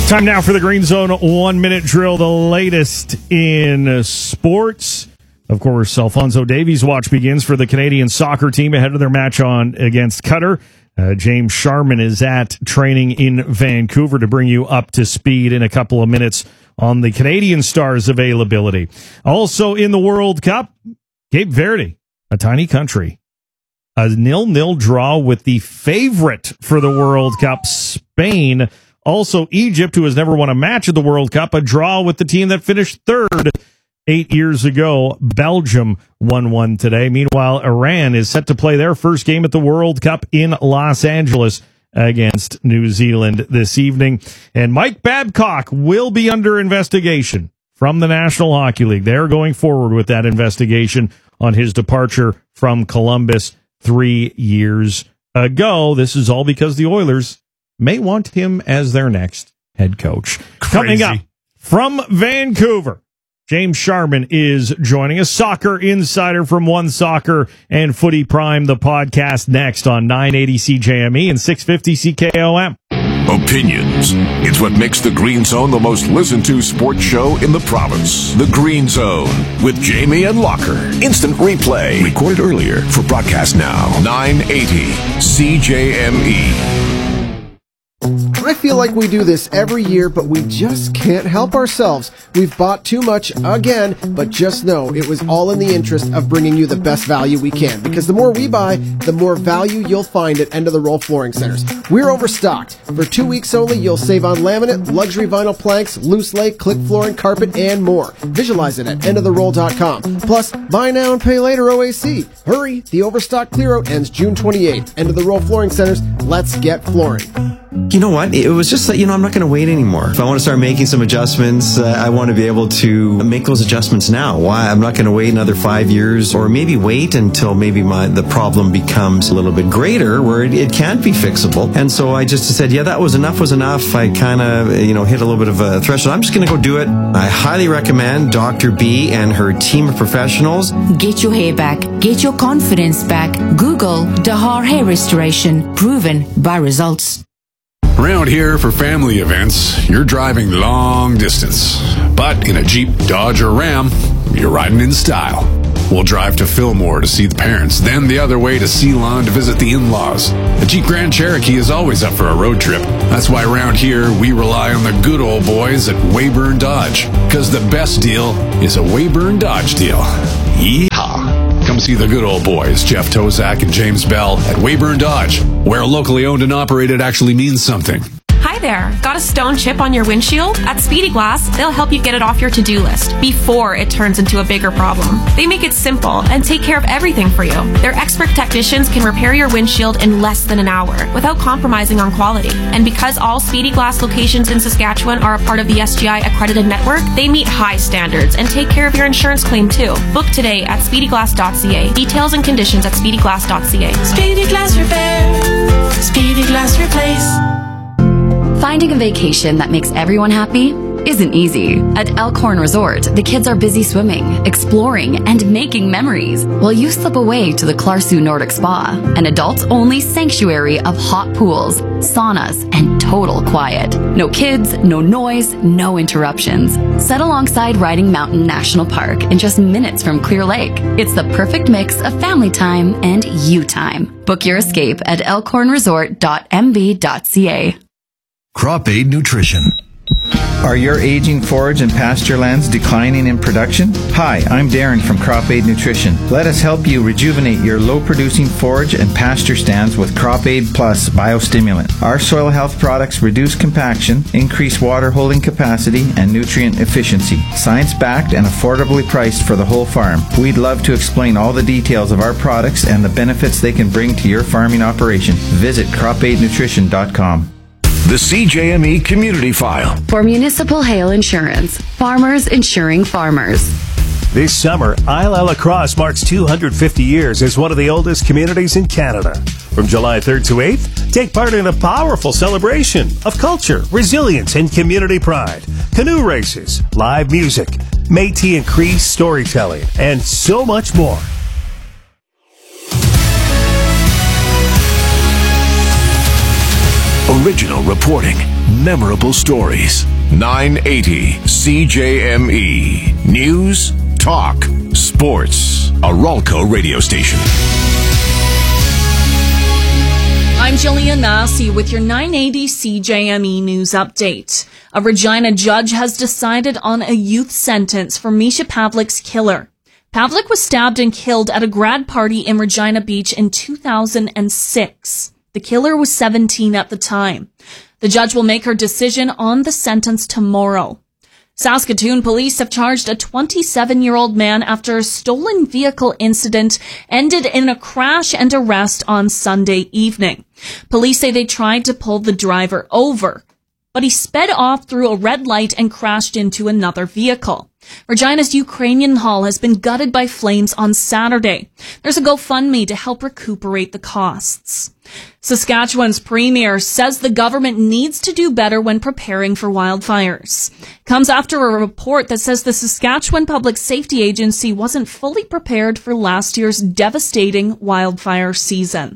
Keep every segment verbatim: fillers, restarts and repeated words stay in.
Time now for the Green Zone one-minute drill, the latest in sports. Of course, Alphonso Davies' watch begins for the Canadian soccer team ahead of their match on against Qatar. Uh, James Sharman is at training in Vancouver to bring you up to speed in a couple of minutes on the Canadian Stars' availability. Also in the World Cup, Cape Verde, a tiny country. A nil-nil draw with the favorite for the World Cup, Spain. Also, Egypt, who has never won a match at the World Cup, a draw with the team that finished third eight years ago. Belgium won one today. Meanwhile, Iran is set to play their first game at the World Cup in Los Angeles against New Zealand this evening. And Mike Babcock will be under investigation from the National Hockey League. They're going forward with that investigation on his departure from Columbus three years ago. This is all because the Oilers may want him as their next head coach. Crazy. Coming up from Vancouver, James Sharman is joining us, soccer insider from One Soccer and Footy Prime, the podcast next on nine eighty C J M E and six fifty C K O M. Opinions. It's what makes the Green Zone the most listened to sports show in the province. The Green Zone with Jamie and Locker. Instant replay. Recorded earlier for broadcast now. nine eighty C J M E. I feel like we do this every year, but we just can't help ourselves. We've bought too much again, but just know it was all in the interest of bringing you the best value we can, because the more we buy, the more value you'll find at End of the Roll Flooring Centers. We're overstocked. For two weeks only, you'll save on laminate, luxury vinyl planks, loose lay, click flooring, carpet, and more. Visualize it at end of the roll dot com. Plus, buy now and pay later O A C. Hurry, the overstock clear-out ends June twenty-eighth. End of the Roll Flooring Centers, let's get flooring. You know what? It was just that, you know, I'm not going to wait anymore. If I want to start making some adjustments, uh, I want to be able to make those adjustments now. Why? I'm not going to wait another five years or maybe wait until maybe my the problem becomes a little bit greater where it, it can't be fixable. And so I just said, yeah, that was enough was enough. I kind of, you know, hit a little bit of a threshold. I'm just going to go do it. I highly recommend Doctor B and her team of professionals. Get your hair back. Get your confidence back. Google Dahar Hair Restoration. Proven by results. Around here for family events, you're driving long distance. But in a Jeep, Dodge, or Ram, you're riding in style. We'll drive to Fillmore to see the parents, then the other way to Ceylon to visit the in-laws. A Jeep Grand Cherokee is always up for a road trip. That's why around here, we rely on the good old boys at Weyburn Dodge. Because the best deal is a Weyburn Dodge deal. Yeehaw! Come see the good old boys, Jeff Tozak and James Bell at Weyburn Dodge, where locally owned and operated actually means something. Hi there. Got a stone chip on your windshield? At Speedy Glass, they'll help you get it off your to-do list before it turns into a bigger problem. They make it simple and take care of everything for you. Their expert technicians can repair your windshield in less than an hour without compromising on quality. And because all Speedy Glass locations in Saskatchewan are a part of the S G I accredited network, they meet high standards and take care of your insurance claim too. Book today at speedy glass dot c a. Details and conditions at speedy glass dot c a. Speedy Glass Repair. Speedy Glass Replace. Finding a vacation that makes everyone happy isn't easy. At Elkhorn Resort, the kids are busy swimming, exploring, and making memories, while you slip away to the Clarsu Nordic Spa, an adults-only sanctuary of hot pools, saunas, and total quiet. No kids, no noise, no interruptions. Set alongside Riding Mountain National Park in just minutes from Clear Lake. It's the perfect mix of family time and you time. Book your escape at elkhorn resort dot m b dot c a. Crop Aid Nutrition. Are your aging forage and pasture lands declining in production? Hi, I'm Darren from Crop Aid Nutrition. Let us help you rejuvenate your low-producing forage and pasture stands with Crop Aid Plus Biostimulant. Our soil health products reduce compaction, increase water holding capacity, and nutrient efficiency. Science-backed and affordably priced for the whole farm. We'd love to explain all the details of our products and the benefits they can bring to your farming operation. Visit crop aid nutrition dot com. The C J M E Community File. For municipal hail insurance, farmers insuring farmers. This summer, Isla Lacrosse marks two hundred fifty years as one of the oldest communities in Canada. From July third to eighth, take part in a powerful celebration of culture, resilience, and community pride. Canoe races, live music, Métis and Cree storytelling, and so much more. Original reporting, memorable stories. nine eighty C J M E. News, talk, sports. A Ralco radio station. I'm Jillian Massey with your nine eighty C J M E News Update. A Regina judge has decided on a youth sentence for Misha Pavlik's killer. Pavlik was stabbed and killed at a grad party in Regina Beach in two thousand six. The killer was seventeen at the time. The judge will make her decision on the sentence tomorrow. Saskatoon police have charged a twenty-seven-year-old man after a stolen vehicle incident ended in a crash and arrest on Sunday evening. Police say they tried to pull the driver over, but he sped off through a red light and crashed into another vehicle. Regina's Ukrainian Hall has been gutted by flames on Saturday. There's a GoFundMe to help recuperate the costs. Saskatchewan's premier says the government needs to do better when preparing for wildfires. Comes after a report that says the Saskatchewan Public Safety Agency wasn't fully prepared for last year's devastating wildfire season.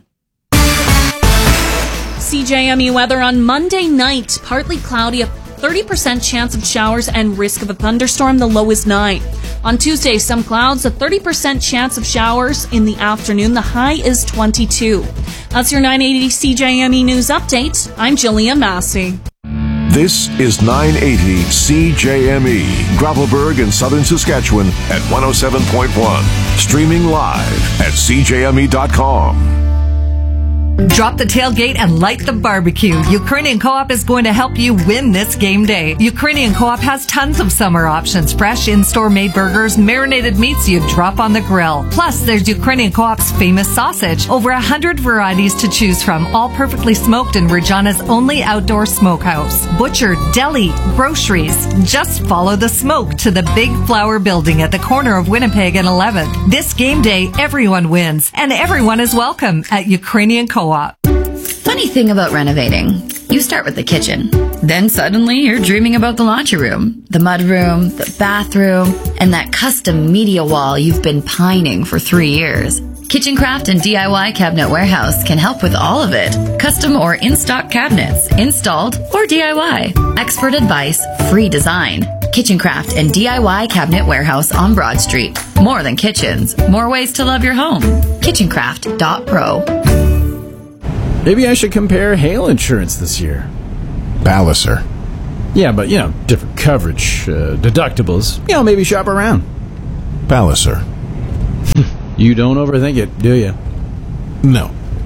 C J M E weather on Monday night, partly cloudy, a thirty percent chance of showers and risk of a thunderstorm, the low is nine. On Tuesday, some clouds, a thirty percent chance of showers in the afternoon, the high is twenty-two. That's your nine eighty C J M E News Update. I'm Jillian Massey. This is nine eighty C J M E, Gravelburg in southern Saskatchewan at one oh seven point one. Streaming live at c j m e dot com. Drop the tailgate and light the barbecue. Ukrainian Co-op is going to help you win this game day. Ukrainian Co-op has tons of summer options. Fresh in-store made burgers, marinated meats you drop on the grill. Plus, there's Ukrainian Co-op's famous sausage. Over a hundred varieties to choose from, all perfectly smoked in Regina's only outdoor smokehouse. Butcher, deli, groceries. Just follow the smoke to the Big Flower Building at the corner of Winnipeg and eleventh. This game day, everyone wins, and everyone is welcome at Ukrainian Co-op. Funny thing about renovating. You start with the kitchen. Then suddenly you're dreaming about the laundry room, the mud room, the bathroom, and that custom media wall you've been pining for three years. Kitchen Craft and D I Y Cabinet Warehouse can help with all of it. Custom or in-stock cabinets, installed or D I Y. Expert advice, free design. Kitchen Craft and D I Y Cabinet Warehouse on Broad Street. More than kitchens, more ways to love your home. kitchen craft dot pro. Maybe I should compare hail insurance this year. Palliser. Yeah, but, you know, different coverage, uh, deductibles. You know, maybe shop around. Palliser. You don't overthink it, do you? No.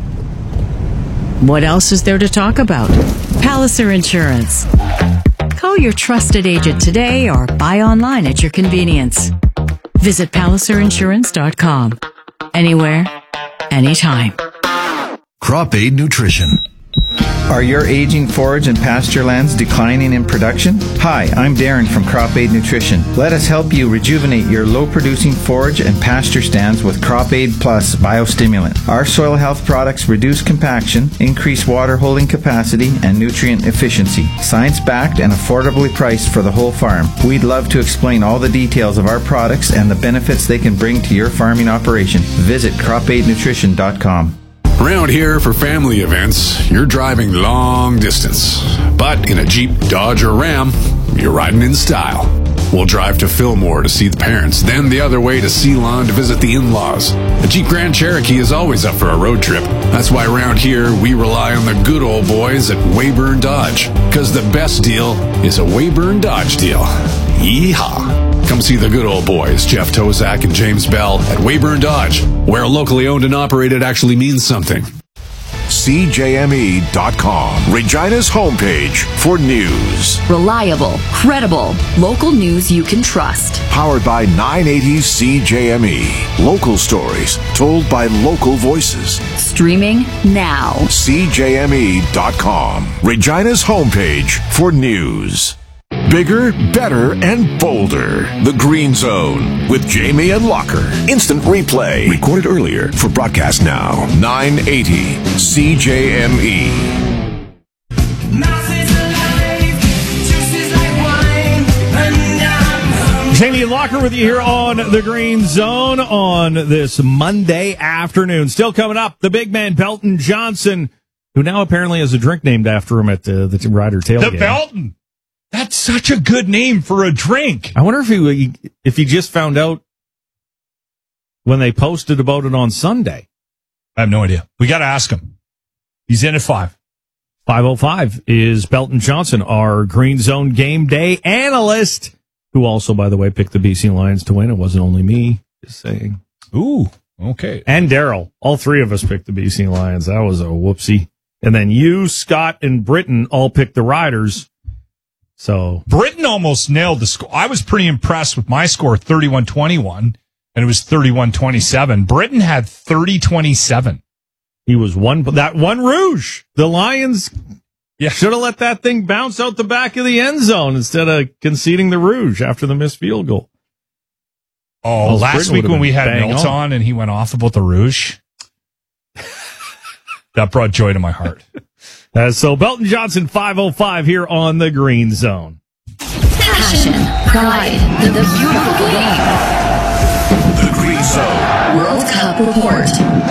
What else is there to talk about? Palliser Insurance. Call your trusted agent today or buy online at your convenience. Visit palliser insurance dot com. Anywhere, anytime. Crop Aid Nutrition. Are your aging forage and pasture lands declining in production? Hi, I'm Darren from Crop Aid Nutrition. Let us help you rejuvenate your low-producing forage and pasture stands with Crop Aid Plus Biostimulant. Our soil health products reduce compaction, increase water holding capacity, and nutrient efficiency. Science-backed and affordably priced for the whole farm. We'd love to explain all the details of our products and the benefits they can bring to your farming operation. Visit crop aid nutrition dot com. Around here for family events, you're driving long distance. But in a Jeep, Dodge, or Ram, you're riding in style. We'll drive to Fillmore to see the parents, then the other way to Ceylon to visit the in-laws. A Jeep Grand Cherokee is always up for a road trip. That's why around here, we rely on the good old boys at Weyburn Dodge. Because the best deal is a Weyburn Dodge deal. Yeehaw! Come see the good old boys, Jeff Tozak and James Bell, at Weyburn Dodge, where locally owned and operated actually means something. c j m e dot com, Regina's homepage for news. Reliable, credible, local news you can trust. Powered by nine eighty C J M E. Local stories told by local voices. Streaming now. c j m e dot com, Regina's homepage for news. Bigger, better, and bolder. The Green Zone with Jamie and Locker. Instant replay. Recorded earlier for broadcast now. nine eighty C J M E. Jamie and Locker with you here on the Green Zone on this Monday afternoon. Still coming up, the big man Belton Johnson who now apparently has a drink named after him at the, the Rider tailgate. The Belton. That's such a good name for a drink. I wonder if he if he just found out when they posted about it on Sunday. I have no idea. We got to ask him. He's in at five. five oh five is Belton Johnson, our Green Zone game day analyst, who also, by the way, picked the B C Lions to win. It wasn't only me, just saying. Ooh, okay. And Daryl. All three of us picked the B C Lions. That was a whoopsie. And then you, Scott, and Britton all picked the Riders. So Britton almost nailed the score. I was pretty impressed with my score, thirty-one twenty-one, and it was thirty-one twenty-seven. Britton had thirty twenty-seven. He was one, that one Rouge. The Lions yeah. should have let that thing bounce out the back of the end zone instead of conceding the Rouge after the missed field goal. Oh, well, last week when we had Milt on. on and he went off about the Rouge, that brought joy to my heart. Uh, so Belton Johnson, five oh five here on the Green Zone. Passion, pride, the, the beautiful game. The Green Zone World Cup report.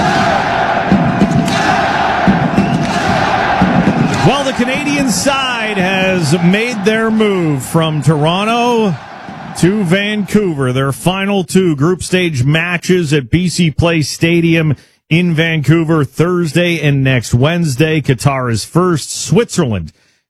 Well, the Canadian side has made their move from Toronto to Vancouver. Their final two group stage matches at B C Place Stadium in Vancouver Thursday and next Wednesday. Qatar is first. Switzerland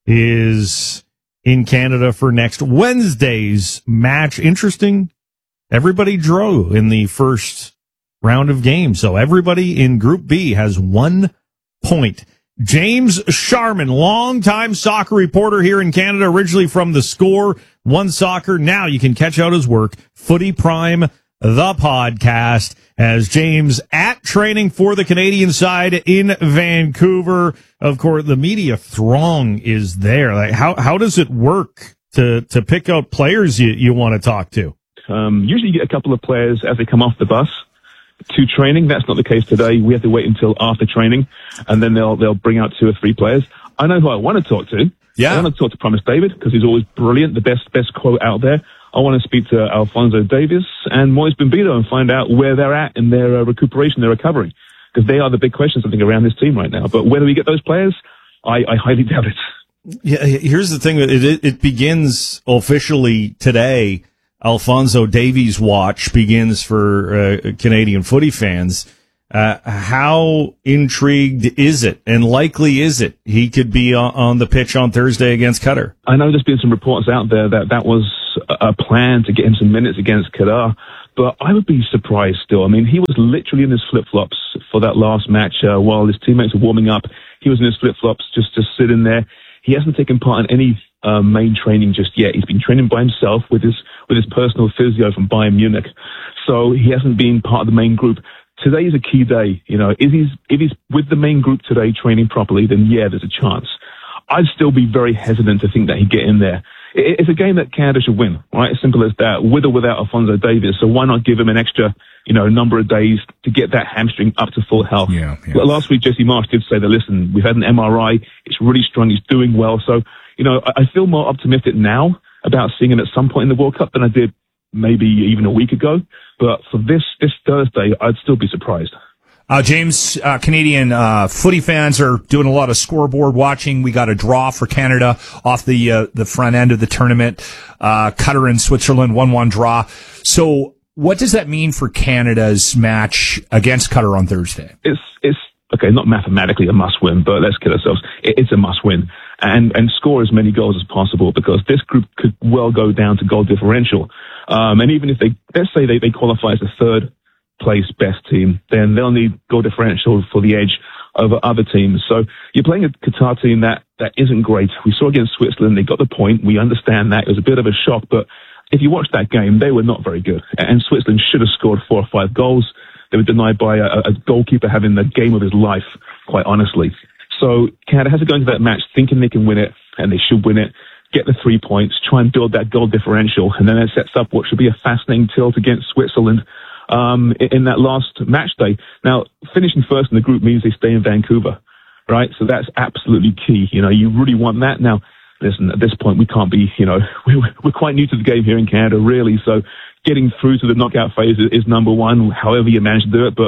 is in Canada for next Wednesday's match. Interesting. Everybody drew in the first round of games. So everybody in Group B has one point. James Sharman, longtime soccer reporter here in Canada, originally from The Score, One Soccer. Now you can catch out his work, Footy Prime, the podcast, as James at training for the Canadian side in Vancouver. Of course, the media throng is there. Like, how how does it work to to pick out players you, you want to talk to? Um, usually you get a couple of players as they come off the bus to training. That's not the case today. We have to wait until after training, and then they'll they'll bring out two or three players. I know who I want to talk to. Yeah. I want to talk to Promise David because he's always brilliant, the best best quote out there. I want to speak to Alfonso Davies and Moise Bimbido and find out where they're at in their uh, recuperation, their recovery, because they are the big questions, I think, around this team right now. But whether we get those players, I, I highly doubt it. Yeah, here's the thing. It, it, it begins officially today. Alfonso Davies' watch begins for uh, Canadian footy fans. Uh, how intrigued is it, and likely is it he could be on, on the pitch on Thursday against Qatar? I know there's been some reports out there that that was a plan to get him some minutes against Qatar, but I would be surprised still. I mean, he was literally in his flip-flops for that last match uh, while his teammates were warming up. He was in his flip-flops just, just sitting there. He hasn't taken part in any uh, main training just yet. He's been training by himself with his with his personal physio from Bayern Munich, so he hasn't been part of the main group. Today is a key day. You know, if he's if he's with the main group today training properly, then yeah, there's a chance. I'd still be very hesitant to think that he'd get in there. It's a game that Canada should win, right? As simple as that, with or without Alfonso Davies. So why not give him an extra, you know, number of days to get that hamstring up to full health? Yeah, yeah. Well, last week, Jesse Marsh did say that, listen, we've had an M R I. It's really strong. He's doing well. So, you know, I feel more optimistic now about seeing him at some point in the World Cup than I did maybe even a week ago. But for this, this Thursday, I'd still be surprised. Uh, James, uh, Canadian uh, footy fans are doing a lot of scoreboard watching. We got a draw for Canada off the uh, the front end of the tournament. Uh, Qatar and Switzerland, one one draw. So what does that mean for Canada's match against Qatar on Thursday? It's, it's okay, not mathematically a must-win, but let's kid ourselves. It, it's a must-win. And, and score as many goals as possible, because this group could well go down to goal differential. Um, and even if they, let's say they, they qualify as the third place best team, then they'll need goal differential for the edge over other teams. So you're playing a Qatar team that, that isn't great. We saw against Switzerland, they got the point. We understand that. It was a bit of a shock, but if you watch that game, they were not very good. And Switzerland should have scored four or five goals. They were denied by a, a goalkeeper having the game of his life, quite honestly. So Canada has to go into that match thinking they can win it, and they should win it, get the three points, try and build that goal differential, and then it sets up what should be a fascinating tilt against Switzerland um, in that last match day. Now, finishing first in the group means they stay in Vancouver, right? So that's absolutely key. You know, you really want that. Now, listen, at this point, we can't be, you know, we're, we're quite new to the game here in Canada, really. So getting through to the knockout phase is, is number one, however you manage to do it. But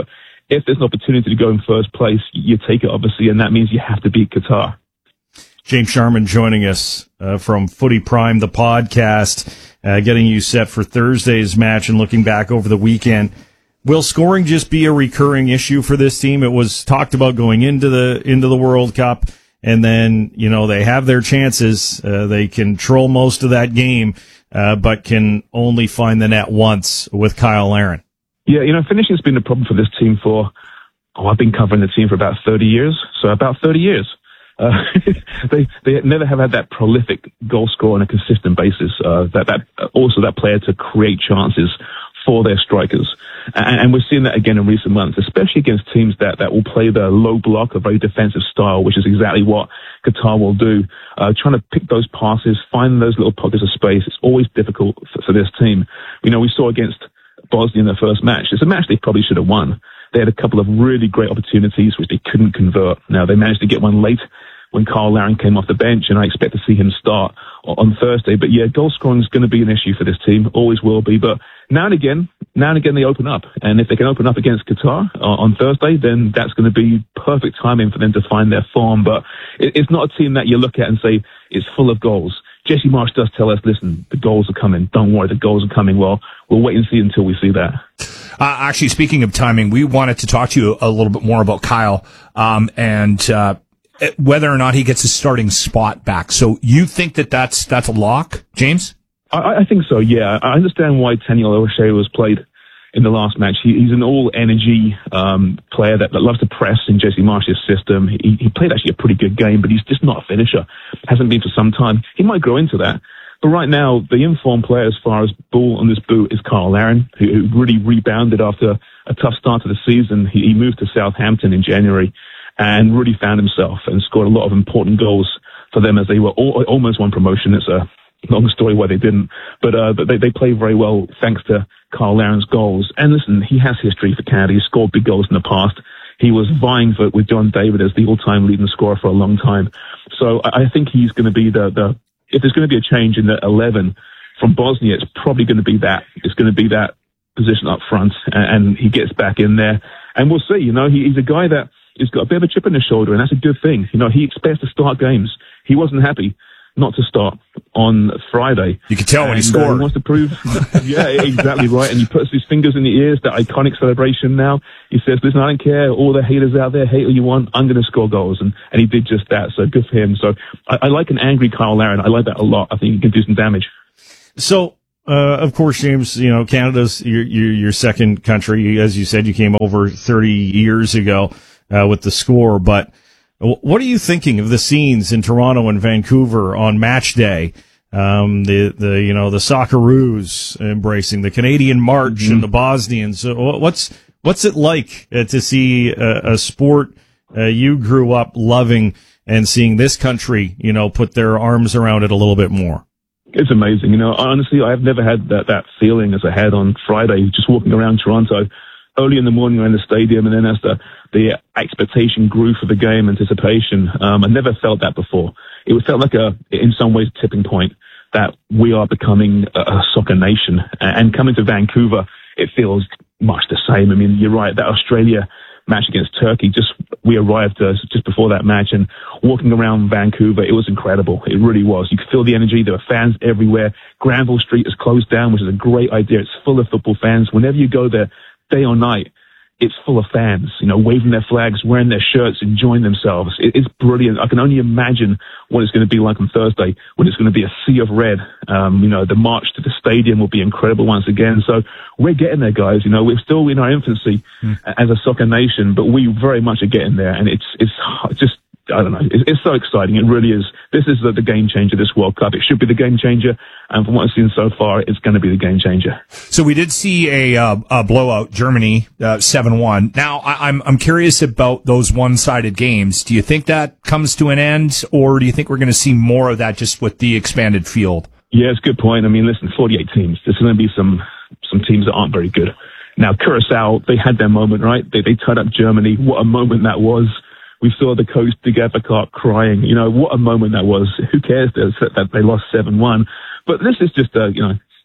if there's an opportunity to go in first place, you take it, obviously, and that means you have to beat Qatar. James Sharman joining us uh, from Footy Prime, the podcast, uh, getting you set for Thursday's match and looking back over the weekend. Will scoring just be a recurring issue for this team? It was talked about going into the into the World Cup, and then, you know, they have their chances. Uh, they control most of that game, uh, but can only find the net once with Kyle Larin. Yeah, you know, finishing has been a problem for this team for, oh, I've been covering the team for about thirty years, so about thirty years. Uh, they they never have had that prolific goal scorer on a consistent basis. Uh, that that also that player to create chances for their strikers, and, and we're seeing that again in recent months, especially against teams that that will play the low block, a very defensive style, which is exactly what Qatar will do. Uh, trying to pick those passes, find those little pockets of space. It's always difficult for, for this team. You know, we saw against Bosnia in their first match. It's a match they probably should have won. They had a couple of really great opportunities which they couldn't convert. Now, they managed to get one late when Kyle Larin came off the bench, and I expect to see him start on Thursday. But yeah, goal scoring is going to be an issue for this team, always will be. But now and again, now and again they open up. And if they can open up against Qatar on Thursday, then that's going to be perfect timing for them to find their form. But it's not a team that you look at and say it's full of goals. Jesse Marsch does tell us, listen, the goals are coming. Don't worry, the goals are coming. Well, we'll wait and see until we see that. Uh, actually, speaking of timing, we wanted to talk to you a little bit more about Kyle um, and uh, whether or not he gets his starting spot back. So you think that that's, that's a lock, James? I, I think so, yeah. I understand why Daniel O'Shea was played in the last match. He, he's an all-energy um, player that, that loves to press in Jesse Marsch's system. He, he played actually a pretty good game, but he's just not a finisher. Hasn't been for some time. He might grow into that. But right now, the informed player as far as ball on this boot is Kyle Larin, who, who really rebounded after a tough start to the season. He, he moved to Southampton in January and really found himself and scored a lot of important goals for them as they were all, almost won promotion. It's a long story why they didn't, but uh, they, they play very well thanks to Kyle Larin's goals. And listen, he has history for Canada. He's scored big goals in the past. He was vying for with John David as the all-time leading scorer for a long time. So I, I think he's going to be the, the, if there's going to be a change in the eleven from Bosnia, it's probably going to be that. It's going to be that position up front, and, and he gets back in there. And we'll see, you know, he, he's a guy that has got a bit of a chip on his shoulder, and that's a good thing. You know, he expects to start games. He wasn't happy not to start on Friday. You could tell and, when he scored. Uh, he wants to prove, yeah, exactly right. And he puts his fingers in the ears, that iconic celebration now. He says, listen, I don't care, all the haters out there, hate all you want, I'm going to score goals. And, and he did just that, so good for him. So I, I like an angry Kyle Larin. I like that a lot. I think he can do some damage. So, uh, of course, James, you know, Canada's your, your, your second country. As you said, you came over thirty years ago uh, with the Score, but what are you thinking of the scenes in Toronto and Vancouver on match day? Um, the, the, you know, the Socceroos embracing the Canadian March mm-hmm. and the Bosnians. What's, what's it like uh, to see a, a sport uh, you grew up loving and seeing this country, you know, put their arms around it a little bit more? It's amazing. You know, honestly, I've never had that, that feeling as I had on Friday, just walking around Toronto. Early in the morning around the stadium, and then as the, the expectation grew for the game, anticipation, um, I never felt that before. It felt like a, in some ways, a tipping point that we are becoming a, a soccer nation. And coming to Vancouver, it feels much the same. I mean, you're right, that Australia match against Turkey, just we arrived uh, just before that match, and walking around Vancouver, it was incredible. It really was. You could feel the energy. There were fans everywhere. Granville Street is closed down, which is a great idea. It's full of football fans. Whenever you go there, day or night, it's full of fans, you know, waving their flags, wearing their shirts, enjoying themselves. It, it's brilliant. I can only imagine what it's going to be like on Thursday when it's going to be a sea of red. Um, you know, the march to the stadium will be incredible once again. So we're getting there, guys. You know, we're still in our infancy mm. as a soccer nation, but we very much are getting there. And it's, it's just, I don't know. It's, it's so exciting. It really is. This is the, the game changer, this World Cup. It should be the game changer. And from what I've seen so far, it's going to be the game changer. So we did see a, uh, a blowout, Germany, uh, seven one. Now, I, I'm, I'm curious about those one-sided games. Do you think that comes to an end, or do you think we're going to see more of that just with the expanded field? Yeah, it's a good point. I mean, listen, forty-eight teams. There's going to be some, some teams that aren't very good. Now, Curacao, they had their moment, right? They, they tied up Germany. What a moment that was. We saw the coach, De Gephardt, crying. You know, what a moment that was. Who cares that they lost seven one? But this is just a, you know,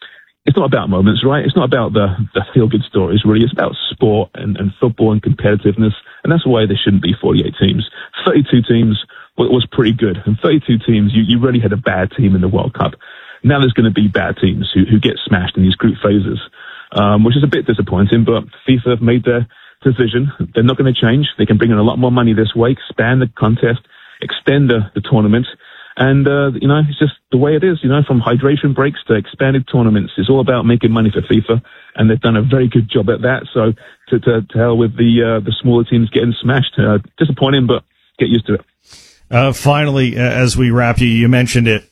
it's not about moments, right? It's not about the, the feel-good stories, really. It's about sport and, and football and competitiveness, and that's why there shouldn't be forty-eight teams. thirty-two teams was pretty good, and thirty-two teams, you, you really had a bad team in the World Cup. Now there's going to be bad teams who, who get smashed in these group phases, um, which is a bit disappointing, but FIFA have made their decision. They're not going to change. They can bring in a lot more money this way, expand the contest, extend the, the tournament. And, uh, you know, it's just the way it is, you know, from hydration breaks to expanded tournaments. It's all about making money for FIFA, and they've done a very good job at that. So to, to, to hell with the, uh, the smaller teams getting smashed. Uh, disappointing, but get used to it. Uh, finally, uh, as we wrap you, you mentioned it.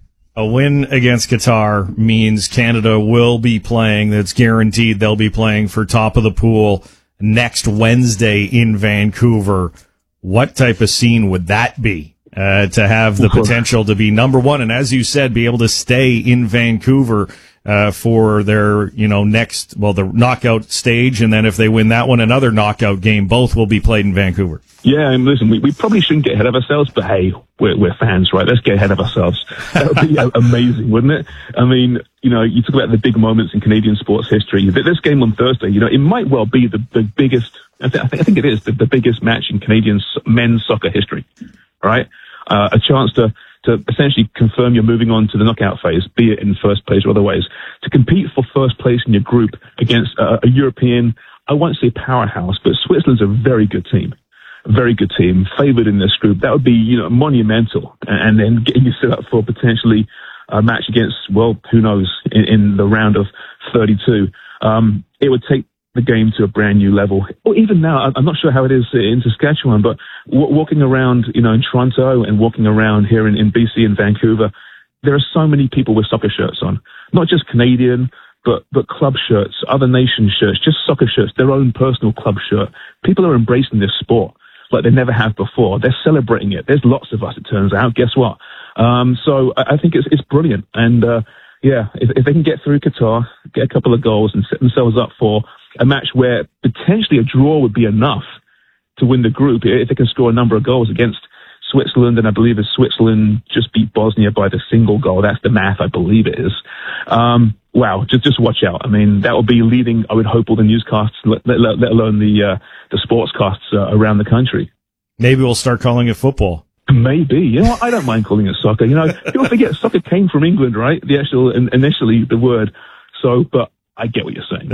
A win against Qatar means Canada will be playing. That's guaranteed. They'll be playing for top of the pool next Wednesday in Vancouver. What type of scene would that be? Uh, to have the potential to be number one, and as you said, be able to stay in Vancouver uh, for their, you know, next, well, the knockout stage, and then if they win that one, another knockout game. Both will be played in Vancouver. Yeah, and listen, we, we probably shouldn't get ahead of ourselves, but hey, we're, we're fans, right? Let's get ahead of ourselves. That would be amazing, wouldn't it? I mean, you know, you talk about the big moments in Canadian sports history. This game on Thursday, you know, it might well be the, the biggest, I, th- I think it is, the, the biggest match in Canadian men's soccer history, right? Uh, a chance to, to essentially confirm you're moving on to the knockout phase, be it in first place or other ways, to compete for first place in your group against uh, a European, I won't say powerhouse, but Switzerland's a very good team. A very good team, favored in this group. That would be, you know, monumental. And, and then getting you set up for potentially a match against, well, who knows, in, in the round of thirty-two. Um, it would take the game to a brand new level. Or even now, I'm not sure how it is in Saskatchewan, but w- walking around, you know, in Toronto and walking around here in, in B C and Vancouver, there are so many people with soccer shirts on. Not just Canadian, but, but club shirts, other nation shirts, just soccer shirts, their own personal club shirt. People are embracing this sport like they never have before. They're celebrating it. There's lots of us, it turns out. Guess what? Um, so I, I think it's, it's brilliant. And, uh, yeah, if, if they can get through Qatar, get a couple of goals and set themselves up for a match where potentially a draw would be enough to win the group, if they can score a number of goals against Switzerland, and I believe it's Switzerland just beat Bosnia by the single goal. That's the math, I believe it is. Um, wow, just just watch out. I mean, that would be leading, I would hope, all the newscasts, let, let, let alone the uh, the sportscasts uh, around the country. Maybe we'll start calling it football. Maybe. You know what? I don't mind calling it soccer. You know, people forget soccer came from England, right? The actual, initially, the word. So, but I get what you're saying.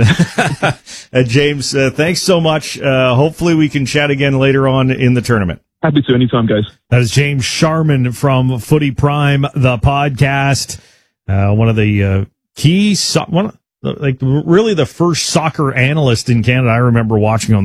uh, James, uh, thanks so much. Uh, hopefully we can chat again later on in the tournament. Happy to, anytime, guys. That is James Sharman from Footy Prime, the podcast. Uh, one of the uh, key, so- one, like really the first soccer analyst in Canada I remember watching on